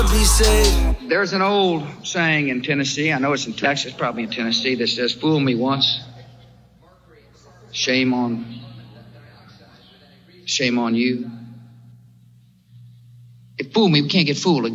Be safe. There's an old saying in Tennessee, I know it's in Texas, probably in Tennessee, that says, fool me once, shame on you. If fool me, we can't get fooled again.